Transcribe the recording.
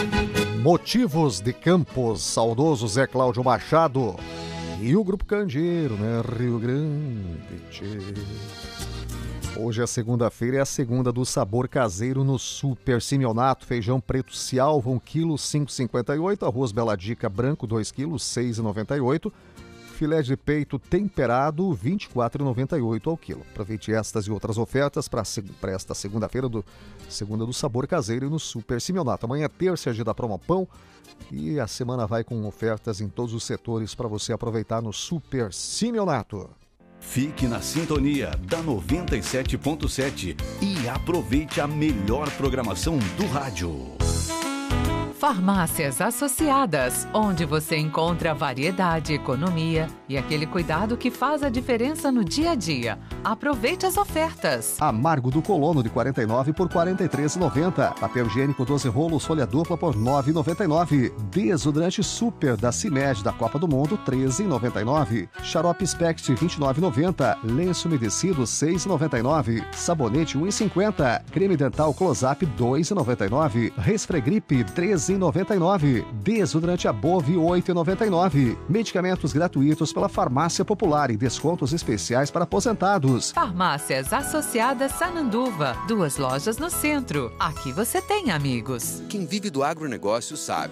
Motivos de Campos, saudoso Zé Cláudio Machado. E o Grupo Candeeiro, né? Rio Grande. Tchê. Hoje é segunda-feira, é a segunda do sabor caseiro no Super Simeonato. Feijão preto Cialva, 1 kg, 5,58. Arroz Bela Dica branco, 2 kg, 6,98. Filé de peito temperado, R$ 24,98 ao quilo. Aproveite estas e outras ofertas para esta segunda-feira segunda do sabor caseiro no Super Simeonato. Amanhã é terça, dia da Promopão, e a semana vai com ofertas em todos os setores para você aproveitar no Super Simeonato. Fique na sintonia da 97.7 e aproveite a melhor programação do rádio. Farmácias Associadas, onde você encontra variedade, economia e aquele cuidado que faz a diferença no dia a dia. Aproveite as ofertas. Amargo do Colono de 49 por R$ 43,90. Papel higiênico 12 rolos, folha dupla por R$ 9,99. Desodorante Super da CIMED da Copa do Mundo, R$ 13,99. Xarope Spect, R$ 29,90. Lenço umedecido, R$ 6,99. Sabonete, R$ 1,50. Creme dental Close-Up, R$ 2,99. Resfregripe, R$ 13,99. Desodorante Above, R$ 8,99. Medicamentos gratuitos pela Farmácia Popular e descontos especiais para aposentados. Farmácias Associadas Sananduva, 2 lojas no centro. Aqui você tem amigos. Quem vive do agronegócio sabe.